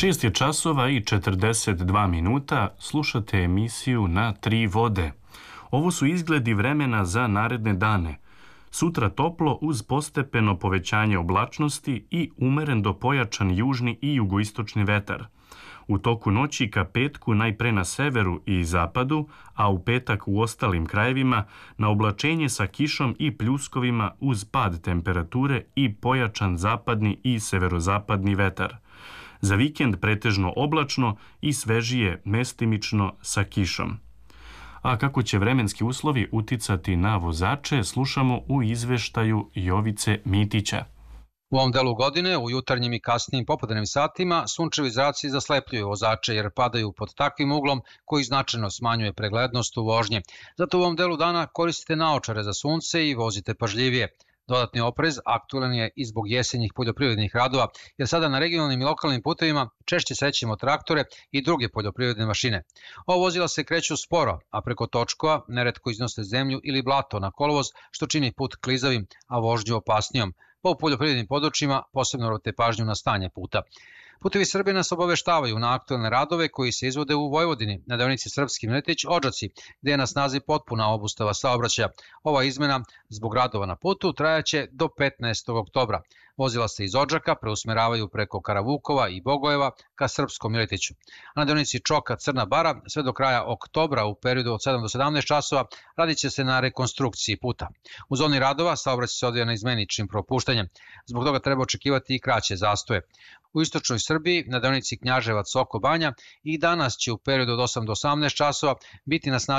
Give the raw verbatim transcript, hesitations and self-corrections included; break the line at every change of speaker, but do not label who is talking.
Šest je časova i četrdeset dva minuta, slušate emisiju Na tri vode. Ovo su izgledi vremena za naredne dane. Sutra toplo uz postepeno povećanje oblačnosti i umeren do pojačan južni i jugoistočni vetar. U toku noći ka petku najpre na severu i zapadu, a u petak u ostalim krajevima na oblačenje sa kišom i pljuskovima uz pad temperature i pojačan zapadni i severozapadni vetar. Za vikend pretežno oblačno i svežije mestimično sa kišom. A kako će vremenski uslovi uticati na vozače, slušamo u izveštaju Jovice Mitića.
U ovom delu godine, u jutarnjim i kasnijim popodnevnim satima, sunčevi zraci zaslepljuju vozače jer padaju pod takvim uglom koji značajno smanjuje preglednost u vožnji. Zato u ovom delu dana koristite naočare za sunce i vozite pažljivije. Dodatni oprez aktualan je i zbog jesenjih poljoprivrednih radova, jer sada na regionalnim i lokalnim putevima češće srećemo traktore i druge poljoprivredne mašine. Ova vozila se kreću sporo, a preko točkova neretko iznose zemlju ili blato na kolovoz, što čini put klizavim, a vožnju opasnijom. Pa u poljoprivrednim područjima posebno obratite pažnju na stanje puta. Putevi Srbije nas obaveštavaju na aktualne radove koji se izvode u Vojvodini, na deonici Srpski Mletić-Odžaci, gde je na snazi potpuna obustava saobraćaja. Ova izmena zbog radova na putu trajaće do petnaestog oktobra. Vozila se iz Odžaka preusmeravaju preko Karavukova i Bogojeva ka Srpskom Miletiću. A na deonici Čoka-Crna Bara sve do kraja oktobra u periodu od sedam do sedamnaest časova radit će se na rekonstrukciji puta. U zoni radova saobraćaj se odvija na izmeničnim propuštanjem. Zbog toga treba očekivati i kraće zastoje. U istočnoj Srbiji, na deonici Knjaževac-Soko Banja, i danas će u periodu od osam do osamnaest časova biti na snazi